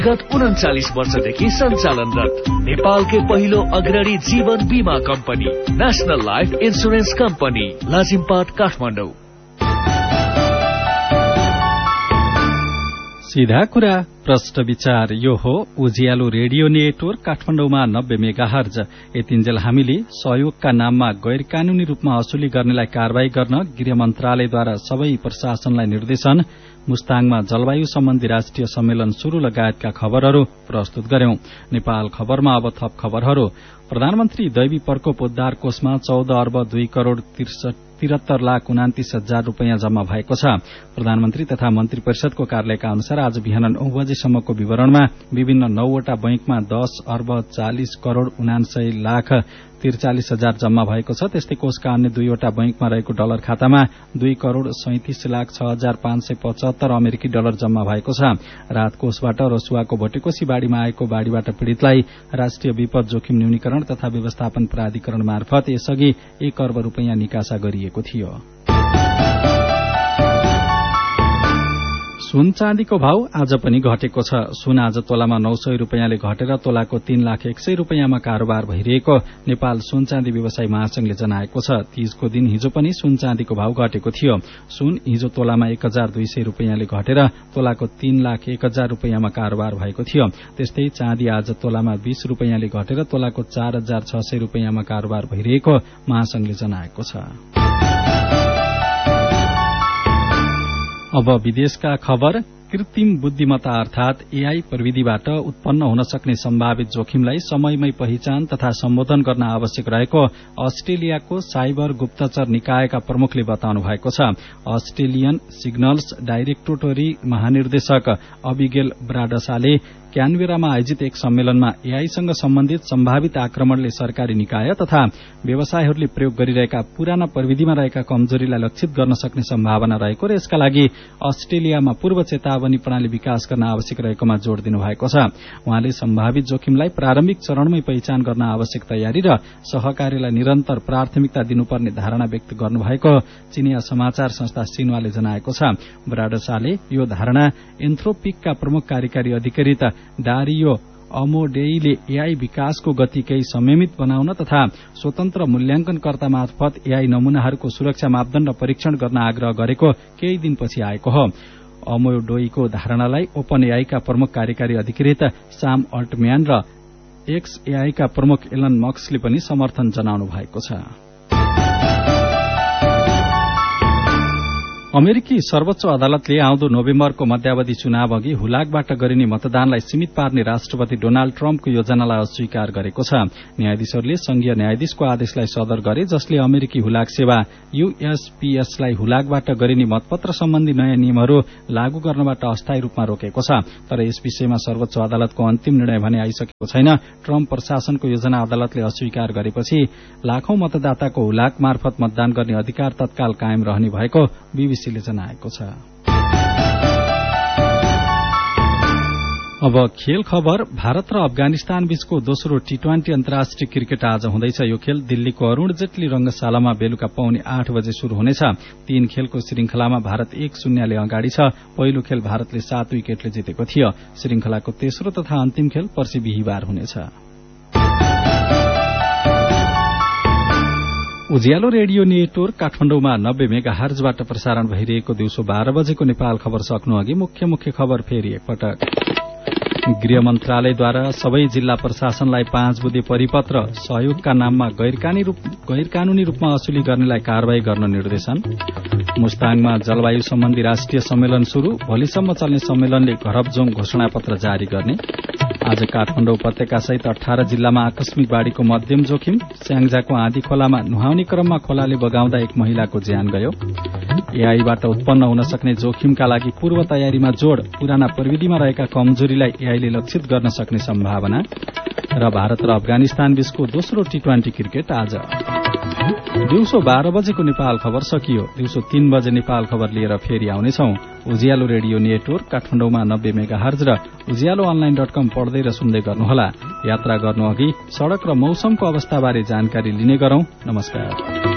गत 39 वर्षदेखि सञ्चालनरत नेपालकै पहिलो अग्रणी जीवन बीमा company national life insurance company Lazimpat Kathmandu. सीधा कुरा प्रष्ट विचार। यो हो उज्यालो रेडियो नेटवर्क काठमाडौँमा 90 मेगाहर्ज। यतिन्जेल हामीले सहयोगका नाममा गैर कानूनी रूपमा असुली गर्नेलाई कारवाही गर्न गृह मन्त्रालयद्वारा सबै प्रशासनलाई निर्देशन, मुस्ताङमा जलवायु सम्बन्धी राष्ट्रिय सम्मेलन शुरू लगायतका खबरहरू प्रस्तुत गर्यौं। नेपाल खबरमा अब थप खबरहरू। प्रधानमन्त्री दैवी प्रकोप उद्धार कोषमा 14 अर्ब 2 करोड़ 73,29,00,000 रूपियाँ जम्मा भएको छ। प्रधानमन्त्री तथा मन्त्री परिषदको कार्यालयका अनुसार आज बिहान 9 बजेसम्मको विवरणमा विभिन्न 9वटा बैंकमा 10 अर्ब 40 करोड़ 79,43,00,000 जम्मा भएको छ। त्यस्तै कोषका अन्य 2वटा बैंकमा रहेको डलर खातामा 2 करोड़ 37,06,575 अमेरिकी डलर जम्मा भएको छ। राहत कोषबाट रसुवाको भोटेकोशी बाढ़ीमा आएको बाढ़ीबाट पीड़ितलाई राष्ट्रिय विपद जोखिम न्यूनीकरण तथा व्यवस्थापन प्राधिकरण मार्फत यसअघि 1 अर्ब रूपियाँ निकासा गरिएको थियो। सुन चाँदीको भाव आज पनि घटेको छ। सुन आज तोलामा 900 रूपियाँले घटेर तोलाको 3,01,000 रूपियाँमा कारोबार भइरहेको नेपाल सुन चाँदी व्यवसायी महासंघले जनाएको छ। तीजको दिन हिजो पनि सुन चाँदीको भाव घटेको थियो। सुन हिजो तोलामा 1,200 रूपियाँले घटेर तोलाको 3,01,000 रूपियाँमा कारोबार भएको थियो। त्यस्तै चाँदी आज तोलामा 20 रूपियाँले घटेर तोलाको 4,600 रूपियाँमा कारोबार भइरहेको महासंघले जनाएको छ। अब विदेशका खबर। कृत्रिम बुद्धिमत्ता अर्थात एआई प्रविधिबाट उत्पन्न हुन सक्ने सम्भावित जोखिमलाई समयमै पहिचान तथा सम्बोधन गर्न आवश्यक रहेको अस्ट्रेलियाको साइबर गुप्तचर निकायका प्रमुखले बताउनु भएको छ। अस्ट्रेलियन सिग्नल्स डाइरेक्टोरेटरी महानिर्देशक अबिगेल ब्राडसाले क्यानबेरामा आयोजित एक सम्मेलनमा एआईसँग सम्बन्धित सम्भावित आक्रमणले सरकारी निकाय तथा व्यवसायहरूले प्रयोग गरिरहेका पुराना प्रविधिमा रहेका कमजोरीलाई लक्षित गर्न सक्ने सम्भावना रहेको र यसका लागि अस्ट्रेलियामा पूर्व चेतावनी प्रणाली विकास गर्न आवश्यक रहेकोमा जोड़ दिनुभएको छ। उहाँले सम्भावित जोखिमलाई प्रारम्भिक चरणमै पहिचान गर्न आवश्यक तयारी र सहकार्यलाई निरन्तर प्राथमिकता दिनुपर्ने धारणा व्यक्त गर्नुभएको चीनिया समाचार संस्था सिन्वाले जनाएको छ। ब्राडसाले यो धारणा एन्थ्रोपिकका प्रमुख कार्यकारी अधिकृत डारियो अमोडेईले एआई विकासको गति केही संयमित बनाउन तथा स्वतन्त्र मूल्याङ्कनकर्ता मार्फत एआई नमूनाहरूको सुरक्षा मापदण्ड परीक्षण गर्न आग्रह गरेको केही दिनपछि आएको हो। अमोडेईको धारणालाई ओपन एआईका प्रमुख कार्यकारी अधिकृत साम अल्टम्यान र एक्स एआईका प्रमुख एलन मस्कले पनि समर्थन जनाउनु भएको छ। अमेरिकी सर्वोच्च अदालतले आउँदो नोभेम्बरको मध्यावधि चुनाव अघि हुलाकबाट गरिने मतदानलाई सीमित पार्ने राष्ट्रपति डोनाल्ड ट्रम्पको योजनालाई अस्वीकार गरेको छ। न्यायाधीशहरूले संघीय न्यायाधीशको आदेशलाई सदर गरे जसले अमेरिकी हुलाक सेवा यूएसपीएसलाई हुलाकबाट गरिने मतपत्र सम्बन्धी नयाँ नियमहरू लागू गर्नबाट अस्थायी रूपमा रोकेको छ। तर यस विषयमा सर्वोच्च अदालतको अन्तिम निर्णय भने आइसकेको छैन। ट्रम्प प्रशासनको योजना अदालतले अस्वीकार गरेपछि लाखौं मतदाताको हुलाक मार्फत मतदान गर्ने अधिकार तत्काल कायम रहने भएको बीबीसीले जनाएको छ। अब खेल खबर। भारत र अफगानिस्तान बीचको दोस्रो टी20 अन्तर्राष्ट्रिय क्रिकेट आज हुँदैछ। यो खेल दिल्लीको अरूण जेटली रंगशालामा बेलुका 7:45 बजे शुरू हुनेछ। 3 खेलको श्रृंखलामा भारत 1-0 अगाडि छ। पहिलो खेल भारतले 7 विकेटले जितेको थियो। श्रृंखलाको तेस्रो तथा अन्तिम खेल पर्सि बिहीबार हुनेछ। उज्यालो रेडियो नेटवर्क काठमाडौँमा 90 मेगाहर्जबाट प्रसारण भइरहेको दिउँसो 12 बजेको नेपाल खबर सक्नु अघि मुख्य खबर फेरि एकपटक। गृह मन्त्रालयद्वारा सबै जिल्ला प्रशासनलाई 5 बुँदे परिपत्र, सहयोगका नाममा गैर कानूनी रूपमा असुली गर्नेलाई कारवाही गर्न निर्देशन। मुस्ताङमा जलवायु सम्बन्धी राष्ट्रिय सम्मेलन शुरू, भोलिसम्म चल्ने सम्मेलनले घरबजोङ घोषणापत्र जारी गर्ने। आज काठमाडौँ उपत्यकासहित 18 जिल्लामा आकस्मिक बाढ़ीको मध्यम जोखिम। स्याङ्जाको आँधी खोलामा नुहाउने क्रममा खोलाले बगाउँदा एक महिलाको ज्यान गयो। एआईबाट उत्पन्न हुन सक्ने जोखिमका लागि पूर्व तयारीमा जोड़, पुराना प्रविधिमा रहेका कमजोरीलाई एआईले लक्षित गर्न सक्ने सम्भावना। र भारत र अफगानिस्तान बीचको दोस्रो टी20 क्रिकेट आज। दिउँसो 12 बजेको नेपाल खबर सकियो। दिउँसो 3 बजे नेपाल खबर लिएर फेरि आउनेछौं। उज्यालो रेडियो नेटवर्क काठमाडौँमा 90 मेगाहर्ज र उज्यालो अनलाइन.com पढ्दै र सुन्दै गर्नुहोला। यात्रा गर्नु अघि सड़क र मौसमको अवस्थाबारे जानकारी लिने गरौं। नमस्कार।